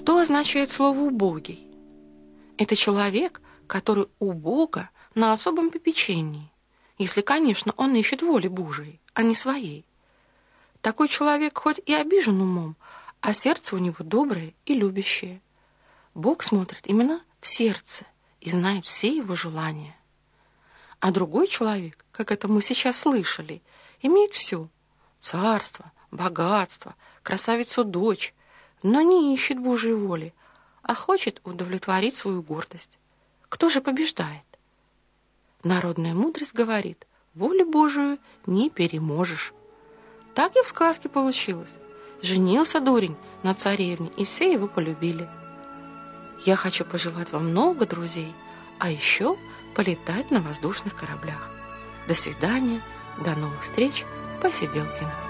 Что означает слово «убогий»? Это человек, который у Бога на особом попечении, если, конечно, он ищет воли Божией, а не своей. Такой человек хоть и обижен умом, а сердце у него доброе и любящее. Бог смотрит именно в сердце и знает все его желания. А другой человек, как это мы сейчас слышали, имеет все – царство, богатство, красавицу-дочь, но не ищет Божьей воли, а хочет удовлетворить свою гордость. Кто же побеждает? Народная мудрость говорит: волю Божию не переможешь. Так и в сказке получилось. Женился дурень на царевне, и все его полюбили. Я хочу пожелать вам много друзей, а еще полетать на воздушных кораблях. До свидания, до новых встреч, Посиделкина.